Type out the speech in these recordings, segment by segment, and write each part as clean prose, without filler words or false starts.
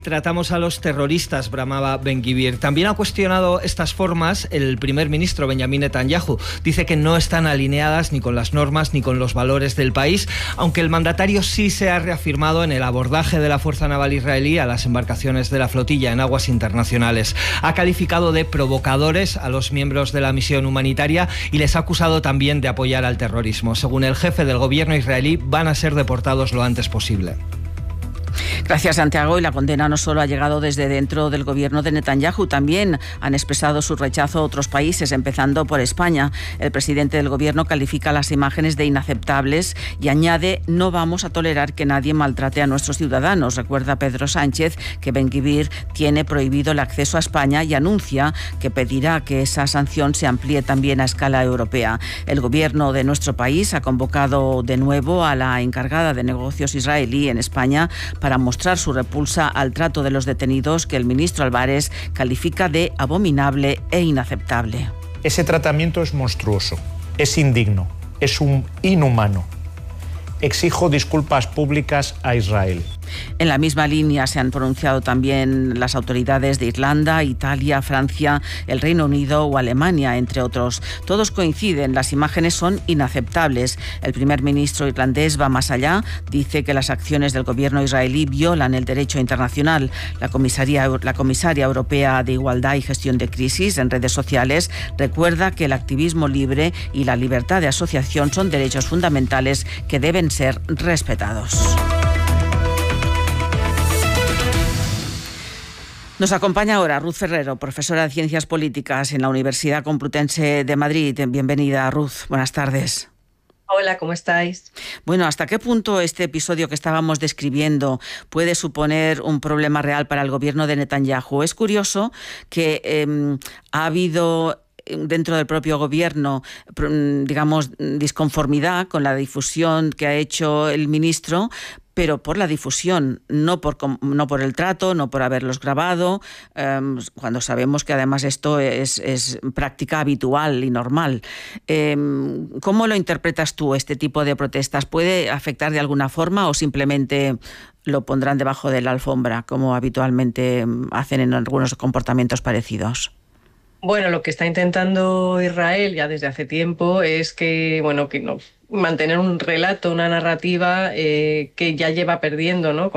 Tratamos a los terroristas, bramaba Ben-Gvir. También ha cuestionado estas formas el primer ministro Benjamin Netanyahu. Dice que no están alineadas ni con las normas ni con los valores del país, aunque el mandatario sí se ha reafirmado en el abordaje de la Fuerza Naval israelí a las embarcaciones de la flotilla en aguas internacionales. Ha calificado de provocadores a los miembros de la misión humanitaria y les ha acusado también de apoyar al terrorismo. Según el jefe del gobierno israelí, van a ser deportados lo antes posible. Gracias, Santiago. Y la condena no solo ha llegado desde dentro del gobierno de Netanyahu, también han expresado su rechazo otros países, empezando por España. El presidente del gobierno califica las imágenes de inaceptables y añade: no vamos a tolerar que nadie maltrate a nuestros ciudadanos. Recuerda Pedro Sánchez que Ben-Gvir tiene prohibido el acceso a España y anuncia que pedirá que esa sanción se amplíe también a escala europea. El gobierno de nuestro país ha convocado de nuevo a la encargada de negocios israelí en España para mostrar su repulsa al trato de los detenidos, que el ministro Álvarez califica de abominable e inaceptable. Ese tratamiento es monstruoso, es indigno, es inhumano. Exijo disculpas públicas a Israel. En la misma línea se han pronunciado también las autoridades de Irlanda, Italia, Francia, el Reino Unido o Alemania, entre otros. Todos coinciden, las imágenes son inaceptables. El primer ministro irlandés va más allá, dice que las acciones del gobierno israelí violan el derecho internacional. La comisaria europea de Igualdad y Gestión de Crisis en redes sociales recuerda que el activismo libre y la libertad de asociación son derechos fundamentales que deben ser respetados. Nos acompaña ahora Ruth Ferrero, profesora de Ciencias Políticas en la Universidad Complutense de Madrid. Bienvenida, Ruth. Buenas tardes. Hola, ¿cómo estáis? Bueno, ¿hasta qué punto este episodio que estábamos describiendo puede suponer un problema real para el gobierno de Netanyahu? Es curioso que ha habido dentro del propio gobierno, digamos, disconformidad con la difusión que ha hecho el ministro, pero por la difusión, no por el trato, no por haberlos grabado, cuando sabemos que además esto es práctica habitual y normal. ¿Cómo lo interpretas tú, este tipo de protestas? ¿Puede afectar de alguna forma o simplemente lo pondrán debajo de la alfombra, como habitualmente hacen en algunos comportamientos parecidos? Bueno, lo que está intentando Israel ya desde hace tiempo es que no mantener un relato, una narrativa que ya lleva perdiendo, ¿no?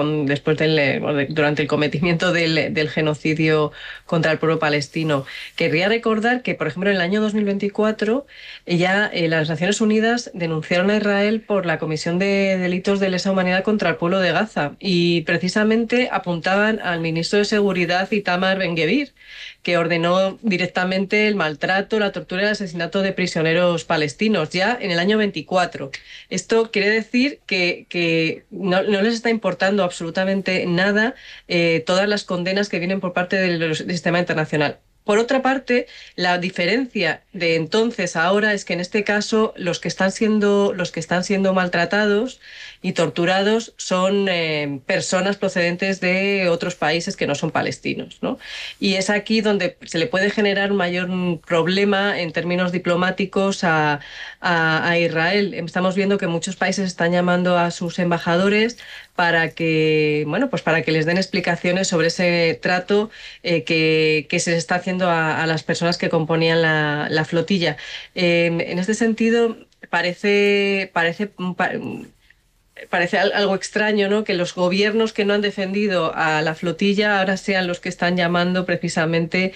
Durante el cometimiento del genocidio contra el pueblo palestino. Querría recordar que, por ejemplo, en el año 2024 ya las Naciones Unidas denunciaron a Israel por la comisión de delitos de lesa humanidad contra el pueblo de Gaza y precisamente apuntaban al ministro de Seguridad, Itamar Ben-Gvir, que ordenó directamente el maltrato, la tortura y el asesinato de prisioneros palestinos ya en el año 24. Esto quiere decir que no les está importando absolutamente nada todas las condenas que vienen por parte del sistema internacional. Por otra parte, la diferencia de entonces a ahora es que en este caso los que están siendo maltratados y torturados son personas procedentes de otros países que no son palestinos, ¿no? Y es aquí donde se le puede generar un mayor problema en términos diplomáticos a Israel. Estamos viendo que muchos países están llamando a sus embajadores para que les den explicaciones sobre ese trato que se les está haciendo a las personas que componían la flotilla. En este sentido, parece algo extraño, ¿no?, que los gobiernos que no han defendido a la flotilla ahora sean los que están llamando precisamente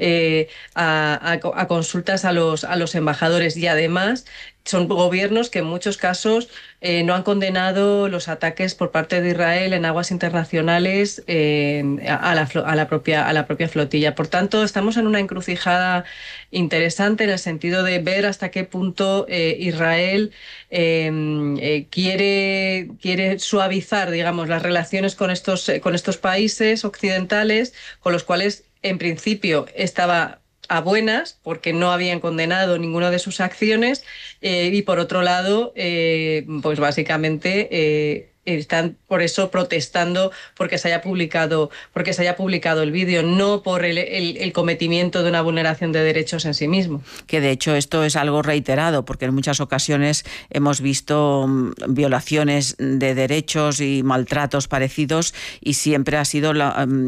a consultas a los embajadores, y además son gobiernos que en muchos casos no han condenado los ataques por parte de Israel en aguas internacionales a la propia flotilla. Por tanto, estamos en una encrucijada interesante en el sentido de ver hasta qué punto Israel quiere suavizar, digamos, las relaciones con estos países occidentales, con los cuales en principio estaba a buenas porque no habían condenado ninguna de sus acciones, y por otro lado, pues básicamente están por eso protestando porque se haya publicado el vídeo, no por el cometimiento de una vulneración de derechos en sí mismo. Que de hecho esto es algo reiterado, porque en muchas ocasiones hemos visto violaciones de derechos y maltratos parecidos, y siempre ha sido